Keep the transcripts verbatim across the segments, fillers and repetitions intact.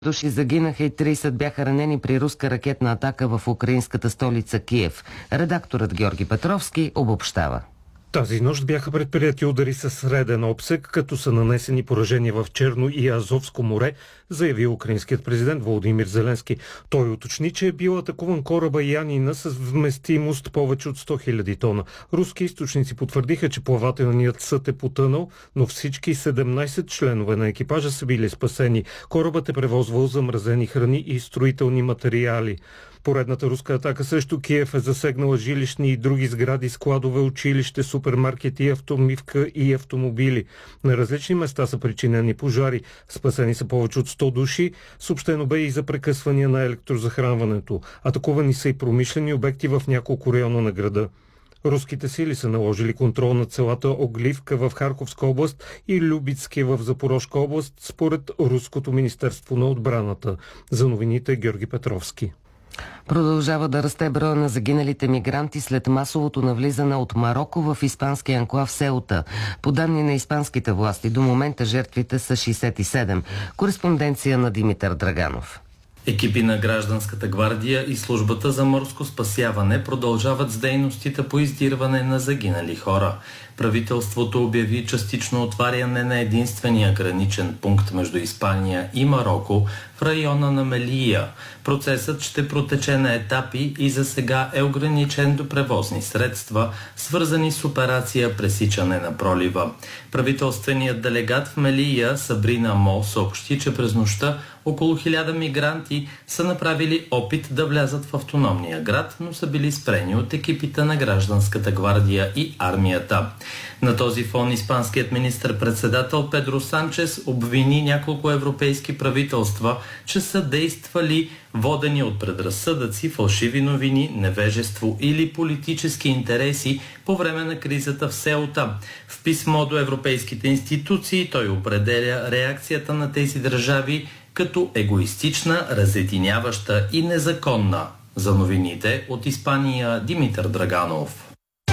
Души загинаха и трийсет бяха ранени при руска ракетна атака в украинската столица Киев. Редакторът Георги Петровски обобщава. Тази нощ бяха предприяти удари със среден обсег, като са нанесени поражения в Черно и Азовско море, заяви украинският президент Володимир Зеленски. Той уточни, че е бил атакуван кораба Янина с вместимост повече от сто хиляди тона. Руски източници потвърдиха, че плавателният съд е потънал, но всички седемнайсет членове на екипажа са били спасени. Корабът е превозвал замразени храни и строителни материали. Поредната руска атака срещу Киев е засегнала жилищни и други сгради, складове, училище, супермаркети, автомивка и автомобили. На различни места са причинени пожари. Спасени са повече от сто души. Съобщено бе и за прекъсвания на електрозахранването. Атакувани са и промишлени обекти в няколко района на града. Руските сили са наложили контрол над селата Огливка в Харковска област и Любицки в Запорожка област, според Руското министерство на отбраната. За новините Георги Петровски. Продължава да расте броя на загиналите мигранти след масовото навлизане от Мароко в испанския анклав Сеута. По данни на испанските власти, до момента жертвите са шейсет и седем. Кореспонденция на Димитър Драганов. Екипи на Гражданската гвардия и службата за морско спасяване продължават с дейностите по издирване на загинали хора. Правителството обяви частично отваряне на единствения граничен пункт между Испания и Мароко в района на Мелия. Процесът ще протече на етапи и за сега е ограничен до превозни средства, свързани с операция пресичане на пролива. Правителственият делегат в Мелия Сабрина Мо съобщи, че през нощта около хиляда мигранти са направили опит да влязат в автономния град, но са били спрени от екипите на Гражданската гвардия и армията. На този фон испанският министър-председател Педро Санчес обвини няколко европейски правителства, че са действали водени от предразсъдъци, фалшиви новини, невежество или политически интереси по време на кризата в Сеута. В писмо до европейските институции той определя реакцията на тези държави като егоистична, разединяваща и незаконна. За новините от Испания Димитър Драганов.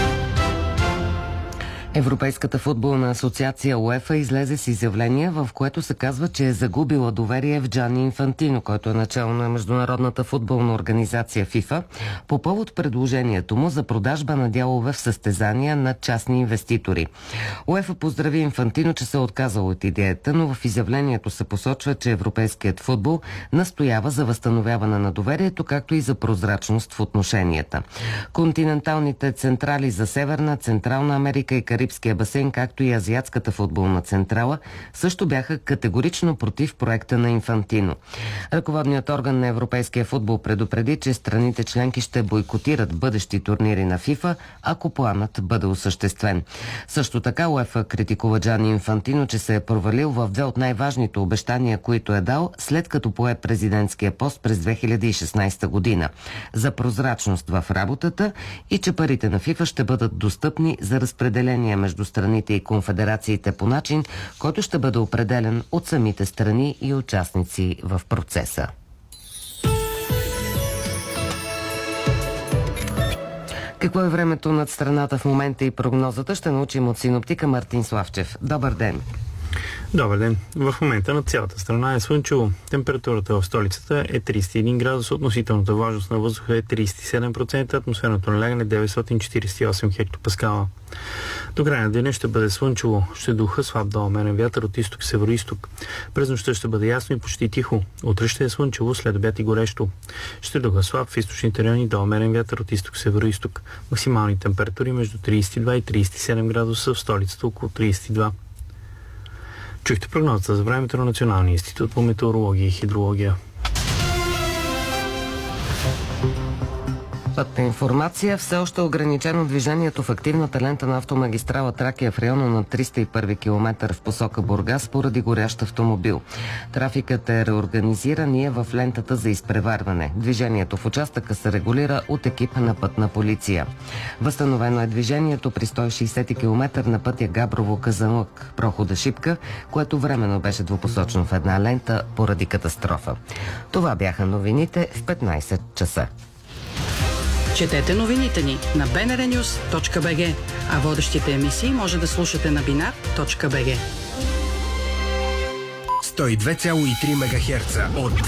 Европейската футболна асоциация УЕФА излезе с изявление, в което се казва, че е загубила доверие в Джани Инфантино, който е начало на Международната футболна организация ФИФА, по повод предложението му за продажба на дялове в състезания на частни инвеститори. УЕФА поздрави Инфантино, че се е отказал от идеята, но в изявлението се посочва, че европейският футбол настоява за възстановяване на доверието, както и за прозрачност в отношенията. Континенталните централи за Северна, Централна Америка и Карибския басейн, както и Азиатската футболна централа, също бяха категорично против проекта на Инфантино. Ръководният орган на европейския футбол предупреди, че страните членки ще бойкотират бъдещи турнири на ФИФА, ако планът бъде осъществен. Също така УЕФА критикува Джани Инфантино, че се е провалил в две от най-важните обещания, които е дал, след като пое президентския пост през две хиляди и шестнайсета година. За прозрачност в работата и че парите на ФИФА ще бъдат достъпни за разпределение между страните и конфедерациите по начин, който ще бъде определен от самите страни и участници в процеса. Какво е времето над страната в момента и прогнозата, ще научим от синоптика Мартин Славчев. Добър ден! Добър ден! В момента на цялата страна е слънчево. Температурата в столицата е трийсет и един градуса, относителната влажност на въздуха е трийсет и седем процента, атмосферното налягане деветстотин четирийсет и осем хектопаскала. До края на деня ще бъде слънчево, ще духа слаб до умерен вятър от изток-североизток. През нощта ще бъде ясно и почти тихо. Утре ще е слънчево, след обяд и горещо. Ще духа слаб в източните райони до умерен вятър от изток-североизток. Максимални температури между трийсет и два и трийсет и седем градуса, в столицата около трийсет и два. Чухте прогнозата за времето на Националния институт по метеорология и хидрология. Пътна информация. Все още ограничено движението в активната лента на автомагистрала Тракия в района на триста и първи километър в посока Бургас поради горящ автомобил. Трафикът е реорганизиран и е в лентата за изпреварване. Движението в участъка се регулира от екип на пътна полиция. Възстановено е движението при сто и шейсети километър на пътя Габрово-Казанлък, прохода Шипка, което временно беше двупосочно в една лента поради катастрофа. Това бяха новините в петнайсет часа. Четете новините ни на би ен ар нюз точка би джи, а водещите емисии може да слушате на бинар точка би джи. сто и две цяло и три мегахерца от